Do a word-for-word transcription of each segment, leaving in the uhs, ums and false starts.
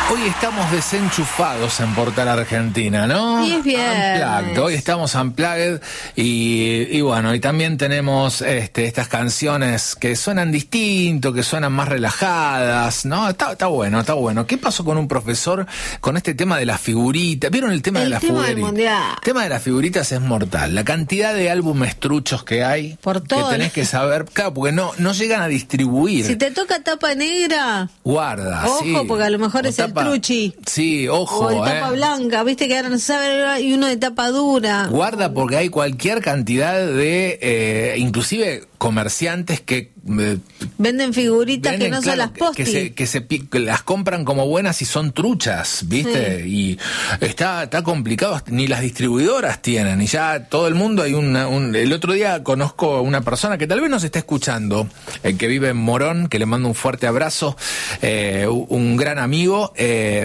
Hoy estamos desenchufados en Portal Argentina, ¿no? Y es bien. Unplugged. Hoy estamos unplugged y, y bueno, y también tenemos este, estas canciones que suenan distinto, que suenan más relajadas, ¿no? Está, está bueno, está bueno. ¿Qué pasó con un profesor con este tema de las figuritas? ¿Vieron el tema el de las tema figuritas? Del mundial. El tema de las figuritas es mortal. La cantidad de álbumes truchos que hay, Por todo. que tenés que saber, claro, porque no, no llegan a distribuir. Si te toca tapa negra, guarda, ojo, sí. porque a lo mejor O es tapa, el truchi. Sí, ojo. O el tapa eh. blanca, viste que ahora no se sabe, y uno de tapa dura. Guarda, porque hay cualquier cantidad de, eh, inclusive comerciantes que eh, venden figuritas venden, que no claro, son las posti. que se, que se que las compran como buenas y son truchas, ¿viste? Sí. Y está, está complicado, ni las distribuidoras tienen, y ya todo el mundo hay una, un, el otro día conozco a una persona que tal vez nos está escuchando, el que vive en Morón, que le mando un fuerte abrazo, eh, un gran amigo, eh,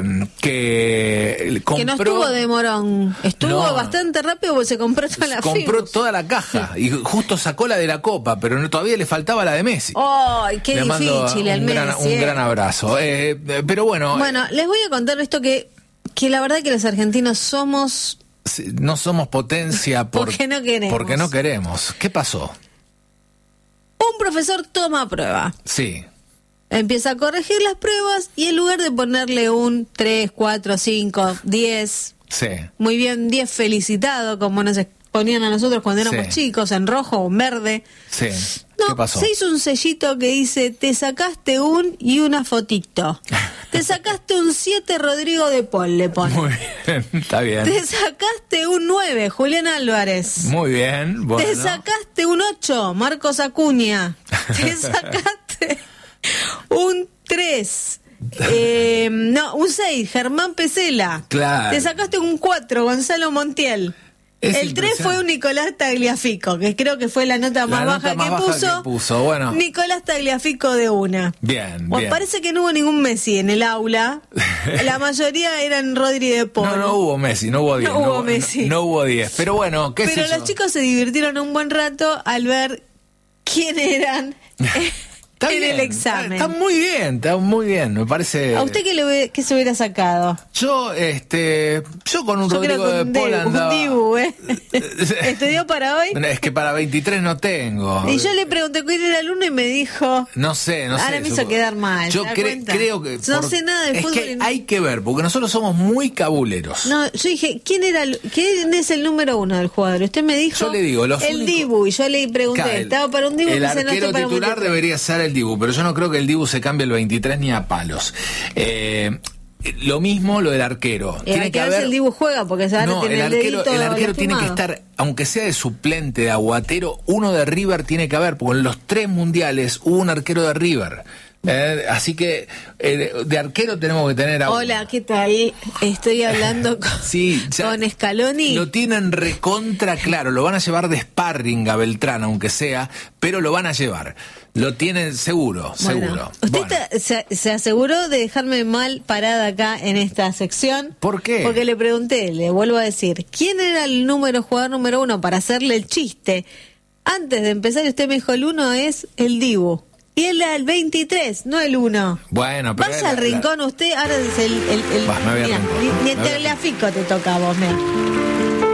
que compró... Que no estuvo de Morón, estuvo no, bastante rápido porque se compró toda la compró fibus. toda la caja, y justo sacó la de la Copa, pero no, todavía le faltaba la de Messi. ¡Ay, qué le difícil el un Messi! gran, un gran abrazo. Eh, pero bueno... Bueno, les voy a contar esto que, que la verdad que los argentinos somos... No somos potencia por, porque no queremos. Porque no queremos. ¿Qué pasó? Un profesor toma prueba. Sí. Empieza a corregir las pruebas y en lugar de ponerle un tres, cuatro, cinco, diez... Sí. Muy bien, diez felicitado, como nos ponían a nosotros cuando éramos sí. chicos, en rojo o en verde. Sí. No, ¿qué pasó? Se hizo un sellito que dice, te sacaste un y una fotito. Te sacaste un siete, Rodrigo de Paul, le pone. Muy bien, está bien. Te sacaste un nueve, Julián Álvarez. Muy bien, bueno. Te sacaste un ocho, Marcos Acuña. Te sacaste un tres. Eh, no, un seis, Germán Pesela. Claro. Te sacaste un cuatro, Gonzalo Montiel. Es el tres fue un Nicolás Tagliafico, que creo que fue la nota la más, nota baja, más que, baja puso. que puso. Bueno. Nicolás Tagliafico de una. Bien, Bueno, bien. parece que no hubo ningún Messi en el aula. La mayoría eran Rodri de Paul. No, no hubo Messi, no hubo diez. No, no hubo Messi. No, no hubo diez. Pero bueno, qué Pero sé yo. los chicos se divirtieron un buen rato al ver quién eran. Está en bien, el examen. Está, está muy bien, está muy bien, me parece. ¿A usted qué, le, qué se hubiera sacado? Yo, este, yo con un yo Rodrigo creo que de un Paul Dibu, andaba. Un Dibu, ¿eh? ¿Estudió para hoy? Es que para veintitrés no tengo. Y yo le pregunté cuál era el uno y me dijo... No sé, no sé. Ahora me hizo Yo- quedar mal. Yo ¿te das cre- cuenta? creo que. No por- sé nada de es fútbol. que y- hay que ver, porque nosotros somos muy cabuleros. No, yo dije, ¿quién era el, quién es el número uno del jugador? Usted me dijo... Yo le digo, los el únicos- Dibu, y yo le pregunté, Claro, el- ¿estaba para un Dibu? El Me dice, no, arquero estoy para un titular veintitrés. debería ser el Dibu, pero yo no creo que el Dibu se cambie el veintitrés ni a palos. Eh, lo mismo lo del arquero. Eh, hay que ver si el Dibu juega, porque ahora No, tiene el el arquero, dedito el arquero tiene que lastimado. estar, aunque sea de suplente, de aguatero, uno de River tiene que haber, porque en los tres mundiales hubo un arquero de River. Eh, así que eh, de, de arquero tenemos que tener a uno. Hola, ¿qué tal? Estoy hablando con, Sí, ya con Scaloni. Lo tienen recontra claro, lo van a llevar de sparring a Beltrán, aunque sea, pero lo van a llevar. Lo tienen seguro, Bueno, seguro. Usted Bueno. está- se, se aseguró de dejarme mal parada acá en esta sección. ¿Por qué? Porque le pregunté, le vuelvo a decir, ¿quién era el número jugador número uno para hacerle el chiste? Antes de empezar usted me dijo el uno es el Dibu. Y él era el veintitrés, no el uno. Bueno, pero Vas la- al rincón usted, ahora es el... el, el Vas, me voy al mirá, rincón, ni- me Ni voy al Tagliafico te toca a vos, mira.